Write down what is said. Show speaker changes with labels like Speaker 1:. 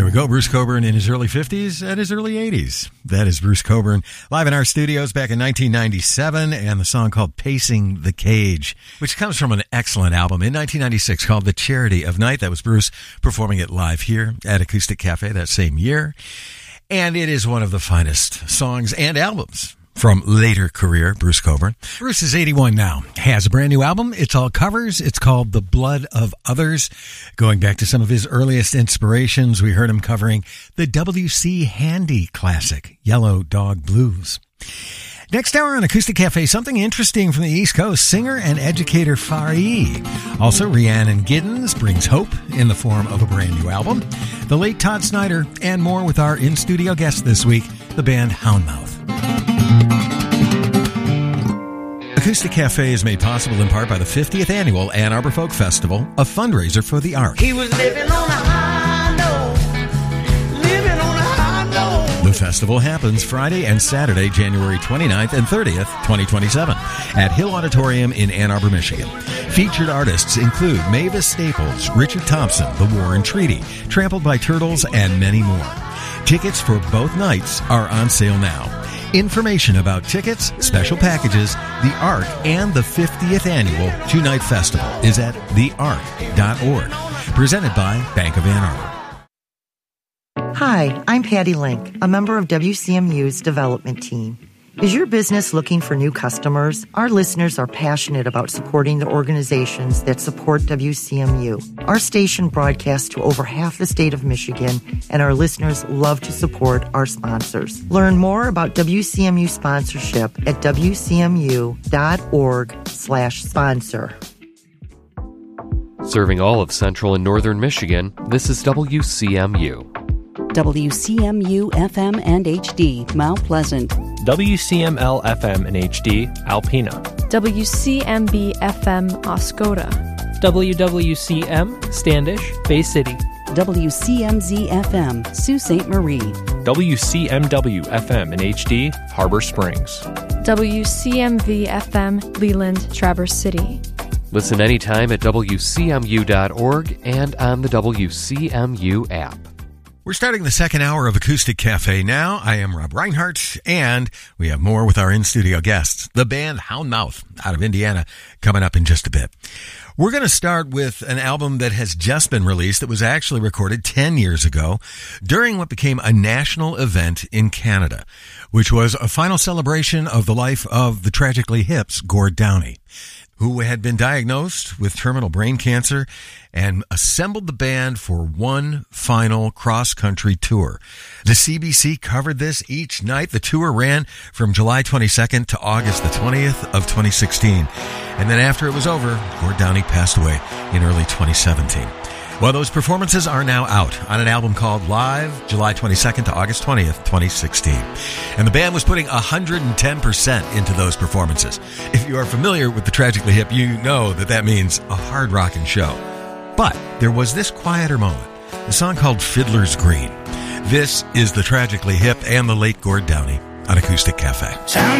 Speaker 1: we go. Bruce Cockburn in his early 50s and his early 80s. That is Bruce Cockburn live in our studios back in 1997, and the song called Pacing the Cage, which comes from an excellent album in 1996 called The Charity of Night. That was Bruce performing it live here at Acoustic Cafe that same year. And it is one of the finest songs and albums from later career, Bruce Cockburn. Bruce is 81 now, has a brand new album. It's all covers. It's called The Blood of Others. Going back to some of his earliest inspirations, we heard him covering the W.C. Handy classic, Yellow Dog Blues. Next hour on Acoustic Cafe, something interesting from the East Coast. Singer and educator Fari. Also, Rhiannon Giddens brings hope in the form of a brand new album. The late Todd Snyder, and more with our in-studio guest this week, the band Houndmouth. Acoustic Cafe is made possible in part by the 50th Annual Ann Arbor Folk Festival, a fundraiser for the Ark.
Speaker 2: He was living on a high note, living on a high note.
Speaker 1: The festival happens Friday and Saturday, January 29th and 30th, 2027, at Hill Auditorium in Ann Arbor, Michigan. Featured artists include Mavis Staples, Richard Thompson, The War and Treaty, Trampled by Turtles, and many more. Tickets for both nights are on sale now. Information about tickets, special packages, the Ark, and the 50th Annual Two-Night Festival is at theark.org. Presented by Bank of Ann Arbor.
Speaker 3: Hi, I'm Patty Link, a member of WCMU's development team. Is your business looking for new customers? Our listeners are passionate about supporting the organizations that support WCMU. Our station broadcasts to over half the state of Michigan, and our listeners love to support our sponsors. Learn more about WCMU sponsorship at wcmu.org/sponsor.
Speaker 4: Serving all of central and northern Michigan, this is WCMU.
Speaker 5: WCMU FM and HD, Mount Pleasant.
Speaker 6: WCML FM and HD, Alpena.
Speaker 7: WCMB FM, Oscoda.
Speaker 6: WWCM, Standish, Bay City.
Speaker 5: WCMZ FM, Sault Ste. Marie.
Speaker 6: WCMW FM and HD, Harbor Springs.
Speaker 7: WCMV FM, Leland, Traverse City.
Speaker 4: Listen anytime at WCMU.org and on the WCMU app.
Speaker 1: We're starting the second hour of Acoustic Cafe now. I am Rob Reinhart, and we have more with our in-studio guests, the band Houndmouth out of Indiana, coming up in just a bit. We're going to start with an album that has just been released that was actually recorded 10 years ago during what became a national event in Canada, which was a final celebration of the life of the Tragically Hip's Gord Downie, who had been diagnosed with terminal brain cancer and assembled the band for one final cross-country tour. The CBC covered this each night. The tour ran from July 22nd to August the 20th of 2016. And then after it was over, Gord Downie passed away in early 2017. Well, those performances are now out on an album called Live, July 22nd to August 20th, 2016. And the band was putting 110% into those performances. If you are familiar with the Tragically Hip, you know that that means a hard rockin' show. But there was this quieter moment, a song called Fiddler's Green. This is the Tragically Hip and the late Gord Downie on Acoustic Cafe.